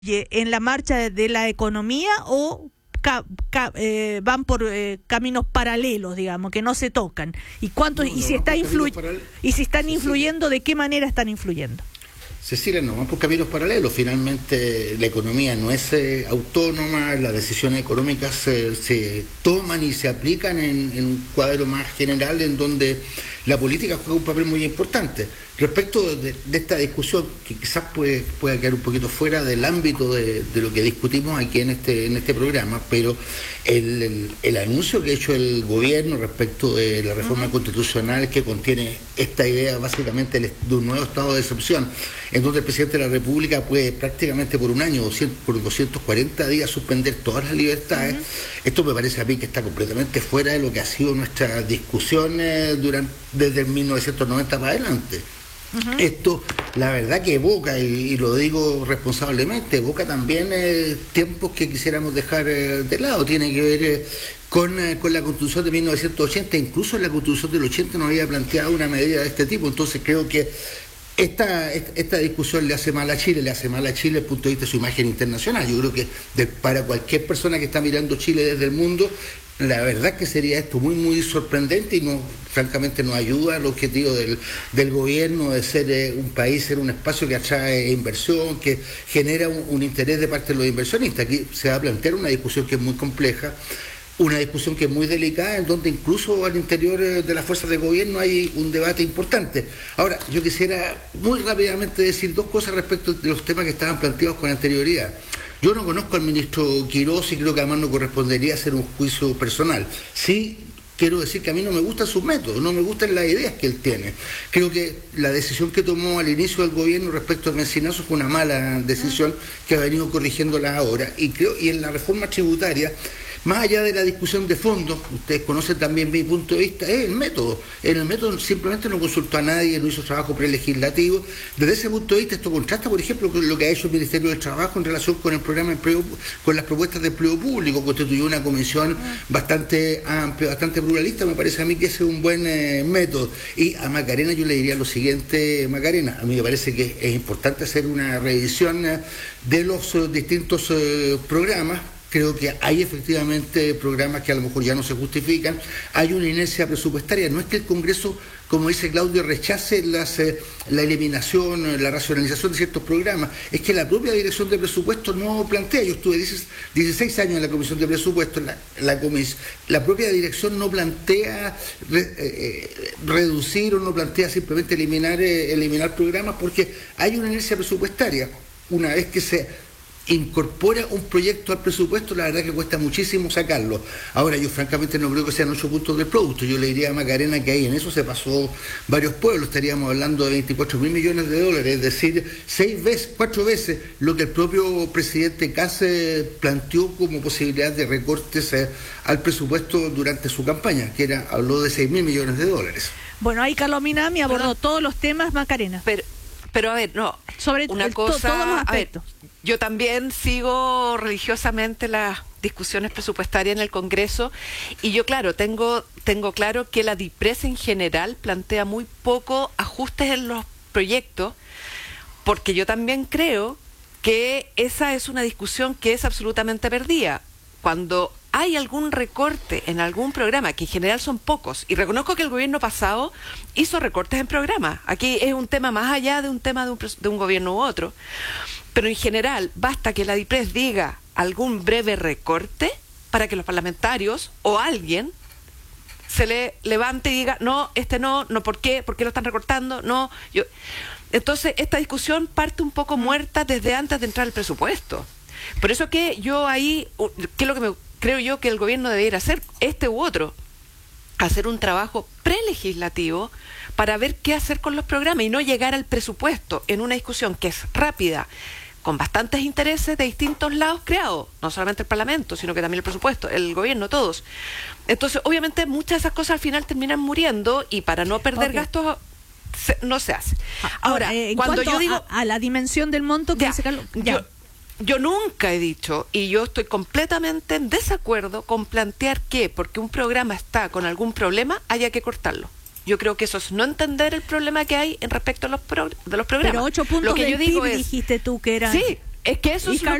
en la marcha de la economía o van por caminos paralelos, digamos, que no se tocan? ¿Y cuántos y si están influyendo, de qué manera están influyendo? Cecilia, no van por caminos paralelos. Finalmente la economía no es autónoma, las decisiones económicas se toman y se aplican en un cuadro más general en donde la política juega un papel muy importante. Respecto de esta discusión, que quizás pueda quedar un poquito fuera del ámbito de lo que discutimos aquí en este programa, pero el anuncio que ha hecho el gobierno respecto de la reforma constitucional, que contiene esta idea básicamente de un nuevo estado de excepción, en donde el presidente de la República puede prácticamente por un año, por 240 días, suspender todas las libertades. Esto me parece a mí que está completamente fuera de lo que ha sido nuestra discusión desde el 1990 para adelante. Esto, la verdad que evoca, y lo digo responsablemente, evoca también tiempos que quisiéramos dejar de lado. Tiene que ver con la Constitución de 1980, incluso en la Constitución del 80 no había planteado una medida de este tipo. Entonces creo que esta discusión le hace mal a Chile desde el punto de vista de su imagen internacional. Yo creo que para cualquier persona que está mirando Chile desde el mundo, la verdad que sería esto muy, muy sorprendente y francamente no ayuda al objetivo del gobierno de ser un país, ser un espacio que atrae inversión, que genera un interés de parte de los inversionistas. Aquí se va a plantear una discusión que es muy compleja, una discusión que es muy delicada, en donde incluso al interior de las fuerzas de gobierno hay un debate importante. Ahora, yo quisiera muy rápidamente decir dos cosas respecto de los temas que estaban planteados con anterioridad. Yo no conozco al ministro Quirós y creo que además no correspondería hacer un juicio personal. Sí, quiero decir que a mí no me gustan sus métodos, no me gustan las ideas que él tiene. Creo que la decisión que tomó al inicio del gobierno respecto al mencinazo fue una mala decisión que ha venido corrigiéndola ahora. Y en la reforma tributaria, más allá de la discusión de fondo, ustedes conocen también mi punto de vista, es el método. En el método simplemente no consultó a nadie, no hizo trabajo prelegislativo. Desde ese punto de vista, esto contrasta, por ejemplo, con lo que ha hecho el Ministerio del Trabajo en relación con el programa de empleo, con las propuestas de empleo público. Constituyó una comisión bastante amplia, bastante pluralista. Me parece a mí que ese es un buen método. Y a Macarena yo le diría lo siguiente, Macarena, a mí me parece que es importante hacer una revisión de los distintos programas. Creo que hay efectivamente programas que a lo mejor ya no se justifican. Hay una inercia presupuestaria. No es que el Congreso, como dice Claudio, rechace la eliminación, la racionalización de ciertos programas. Es que la propia Dirección de Presupuestos no plantea. Yo estuve 16 años en la Comisión de Presupuestos. La propia dirección no plantea reducir o no plantea simplemente eliminar programas, porque hay una inercia presupuestaria. Una vez que se incorpora un proyecto al presupuesto, la verdad que cuesta muchísimo sacarlo. Ahora, yo francamente no creo que sean 8 puntos del producto. Yo le diría a Macarena que ahí en eso se pasó varios pueblos. Estaríamos hablando de 24.000 millones de dólares, es decir, 4 veces lo que el propio presidente Kast planteó como posibilidad de recortes al presupuesto durante su campaña, que habló de 6.000 millones de dólares. Bueno, ahí Carlos Minami abordó todos los temas, Macarena. Pero a ver, no, sobre una cosa, todos los aspectos. Yo también sigo religiosamente las discusiones presupuestarias en el Congreso y yo, claro, tengo claro que la DIPRES en general plantea muy poco ajustes en los proyectos, porque yo también creo que esa es una discusión que es absolutamente perdida. Cuando hay algún recorte en algún programa, que en general son pocos, y reconozco que el gobierno pasado hizo recortes en programas. Aquí es un tema más allá de un tema de un gobierno u otro. Pero en general, basta que la DIPRES diga algún breve recorte para que los parlamentarios o alguien se le levante y diga, no, ¿por qué? ¿Por qué lo están recortando? Entonces, esta discusión parte un poco muerta desde antes de entrar el presupuesto. Por eso que yo ahí, ¿qué es lo que creo yo que el gobierno debiera hacer, este u otro? Hacer un trabajo prelegislativo para ver qué hacer con los programas y no llegar al presupuesto en una discusión que es rápida, con bastantes intereses de distintos lados creados, no solamente el Parlamento, sino que también el presupuesto, el gobierno, todos. Entonces, obviamente, muchas de esas cosas al final terminan muriendo y para no perder gastos no se hace. Ahora, cuando yo digo a la dimensión del monto que dice Carlos, yo nunca he dicho, y yo estoy completamente en desacuerdo con plantear que porque un programa está con algún problema haya que cortarlo. Yo creo que eso es no entender el problema que hay en respecto a de los programas. Pero 8 puntos lo que del yo digo PIB es, dijiste tú que era... Sí, Es que eso Y es lo